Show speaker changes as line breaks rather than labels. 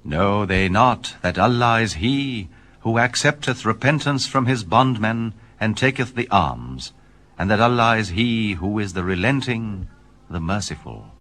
Know they not that Allah is He who accepteth repentance from His bondmen and taketh the alms, and that Allah is He who is the relenting, the merciful?